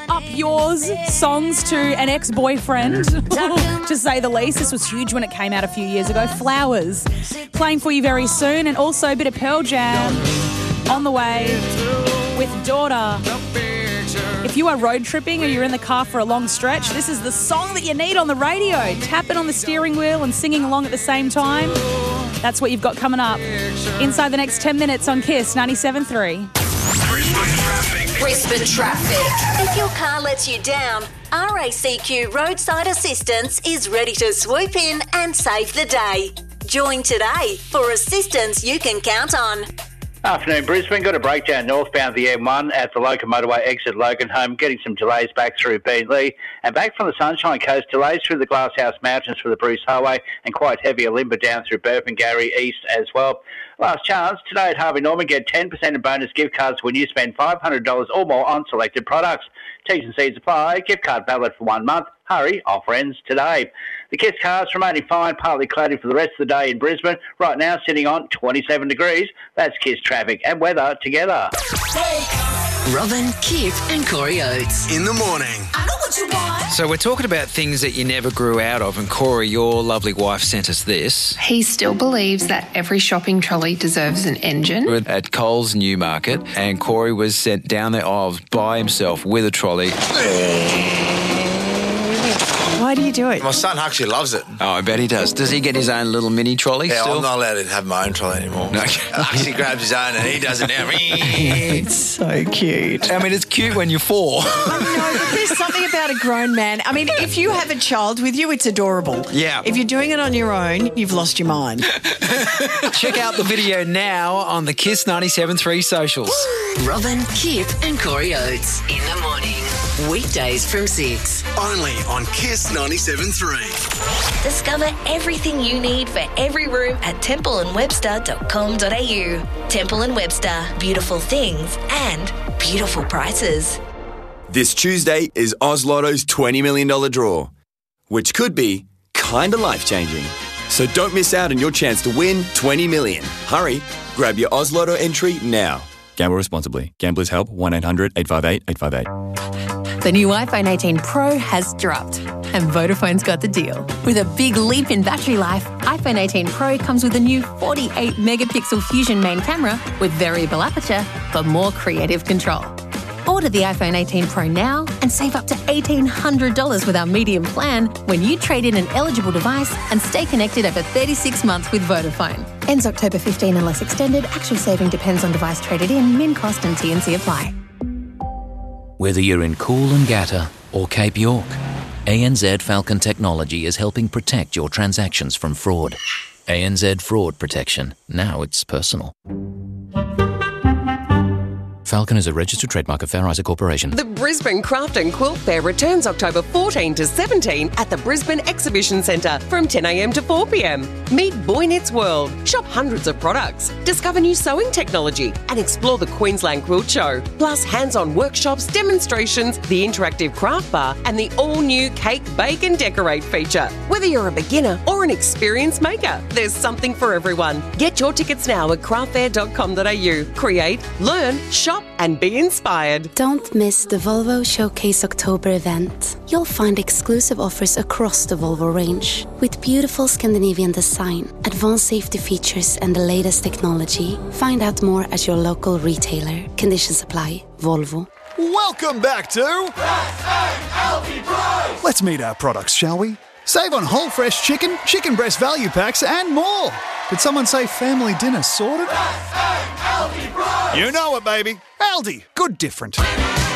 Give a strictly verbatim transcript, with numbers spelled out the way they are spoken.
up yours songs to an ex-boyfriend, to say the least. This was huge when it came out a few years ago. Flowers, playing for you very soon, and also a bit of Pearl Jam on the way with Daughter. If you are road tripping or you're in the car for a long stretch, this is the song that you need on the radio. Tapping on the steering wheel and singing along at the same time. That's what you've got coming up inside the next ten minutes on Kiss ninety-seven point three. Brisbane traffic. Brisbane traffic. If your car lets you down, R A C Q Roadside Assistance is ready to swoop in and save the day. Join today for assistance you can count on. Afternoon, Brisbane. Got a breakdown northbound the M one at the Logan Motorway exit Loganholme, getting some delays back through Beenleigh. And back from the Sunshine Coast, delays through the Glasshouse Mountains for the Bruce Highway and quite heavy a limber down through Burpengary East as well. Last chance, today at Harvey Norman, get ten percent in bonus gift cards when you spend five hundred dollars or more on selected products. T's and C's apply. Gift card valid for one month. Hurry, offer ends today. The Kiss cars remaining fine, partly cloudy for the rest of the day in Brisbane. Right now sitting on twenty-seven degrees. That's Kiss traffic and weather together. Robin, Kip and Corey Oates. In the morning. I know what you want. So we're talking about things that you never grew out of, and Corey, your lovely wife, sent us this. He still believes that every shopping trolley deserves an engine. We're at Coles Newmarket, and Corey was sent down the aisles by himself with a trolley. Why do you do it? My son actually loves it. Oh, I bet he does. Does he get his own little mini trolley Yeah, still? I'm not allowed to have my own trolley anymore. No. Actually grabs his own and he does it now. It's so cute. I mean, it's cute when you're four. I know, but there's something about a grown man. I mean, if you have a child with you, it's adorable. Yeah. If you're doing it on your own, you've lost your mind. Check out the video now on the Kiss ninety-seven point three socials. Robin, Kip and Corey Oates. In the morning. Weekdays from six. Only on Kiss ninety-seven point three. Discover everything you need for every room at temple and webster dot com dot a u. Temple and Webster. Beautiful things and beautiful prices. This Tuesday is Oz Lotto's twenty million dollars draw, which could be kinda life-changing. So don't miss out on your chance to win twenty million dollars. Hurry, grab your Oz Lotto entry now. Gamble responsibly. Gamblers Help, one eight hundred eight five eight eight five eight. The new iPhone eighteen Pro has dropped, and Vodafone's got the deal. With a big leap in battery life, iPhone eighteen Pro comes with a new forty-eight megapixel Fusion main camera with variable aperture for more creative control. Order the iPhone eighteen Pro now and save up to eighteen hundred dollars with our medium plan when you trade in an eligible device and stay connected over thirty-six months with Vodafone. Ends October fifteenth unless extended. Actual saving depends on device traded in. Min cost and T and C apply. Whether you're in Coolangatta or Cape York, A N Z Falcon Technology is helping protect your transactions from fraud. A N Z Fraud Protection. Now it's personal. Falcon is a registered trademark of Fair Isaac Corporation. The Brisbane Craft and Quilt Fair returns October fourteenth to seventeenth at the Brisbane Exhibition Centre from ten a m to four p m. Meet Boy Knits World, shop hundreds of products, discover new sewing technology and explore the Queensland Quilt Show. Plus hands-on workshops, demonstrations, the interactive craft bar and the all-new Cake, Bake and Decorate feature. Whether you're a beginner or an experienced maker, there's something for everyone. Get your tickets now at craft fair dot com dot a u. Create, learn, shop and be inspired. Don't miss the Volvo Showcase October event. You'll find exclusive offers across the Volvo range with beautiful Scandinavian design, advanced safety features and the latest technology. Find out more at your local retailer. Conditions apply. Volvo. Welcome back to Let's meet our products, shall we? Save on whole fresh chicken, chicken breast value packs and more. Did someone say family dinner sorted? You know it, baby. Aldi. Good different.